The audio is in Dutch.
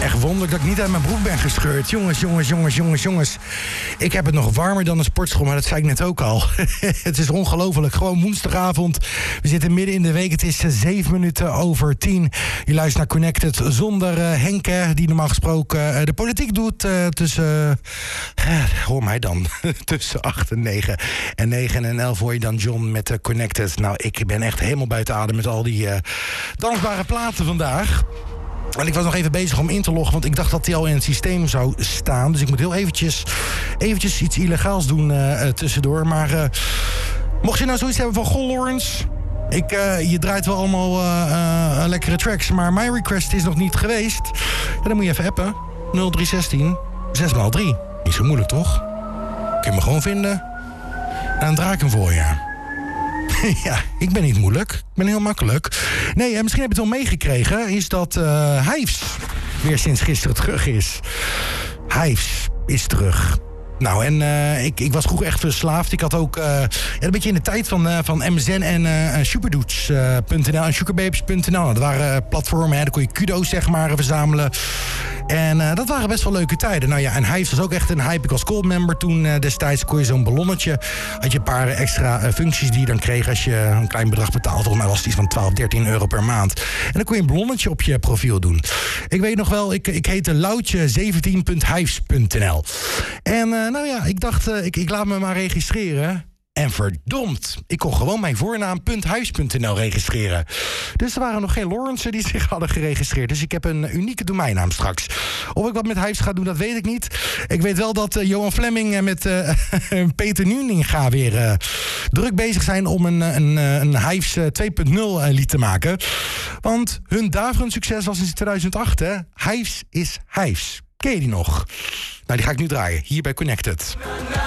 Echt wonderlijk dat ik niet uit mijn broek ben gescheurd. Jongens. Ik heb het nog warmer dan een sportschool, maar dat zei ik net ook al. Het is ongelooflijk. Gewoon woensdagavond. We zitten midden in de week. Het is 7 minuten over 10. Je luistert naar Connected zonder Henke, die normaal gesproken de politiek doet. Hoor mij dan. Tussen 8 en 9. En 9 en 11 hoor je dan John met Connected. Nou, ik ben echt helemaal buiten adem met al die dansbare platen vandaag. En ik was nog even bezig om in te loggen, want ik dacht dat die al in het systeem zou staan. Dus ik moet heel eventjes iets illegaals doen tussendoor. Maar mocht je nou zoiets hebben van, goh Lawrence, je draait wel allemaal lekkere tracks, maar mijn request is nog niet geweest. Ja, dan moet je even appen. 0316 6x3. Niet zo moeilijk, toch? Kun je me gewoon vinden. En dan draai ik hem voor je. Ja, ik ben niet moeilijk. Ik ben heel makkelijk. Nee, misschien heb je het wel meegekregen. Is dat Hives weer sinds gisteren terug is. Hives is terug. Nou, en ik was vroeger echt verslaafd. Ik had ook een beetje in de tijd van MSN en superdudes.nl en sugarbabies.nl. Dat waren platformen, daar kon je kudo's zeg maar verzamelen. En dat waren best wel leuke tijden. Nou ja, en Hives was ook echt een hype. Ik was Gold member toen destijds. Kon je zo'n ballonnetje. Had je een paar extra functies die je dan kreeg als je een klein bedrag betaalde. Volgens mij was het iets van 12, 13 euro per maand. En dan kon je een ballonnetje op je profiel doen. Ik weet nog wel, ik heette Loutje17.hives.nl. En nou ja, ik dacht, ik laat me maar registreren. En verdomd, ik kon gewoon mijn voornaam .hives.nl registreren. Dus er waren nog geen Lawrence die zich hadden geregistreerd. Dus ik heb een unieke domeinnaam straks. Of ik wat met Hives ga doen, dat weet ik niet. Ik weet wel dat Johan Fleming met Peter Nuninga weer druk bezig zijn om een Hives 2.0 lied te maken. Want hun daverend succes was in 2008, hè? Hives is Hives. Ken je die nog? Nou, die ga ik nu draaien, hier bij Connected.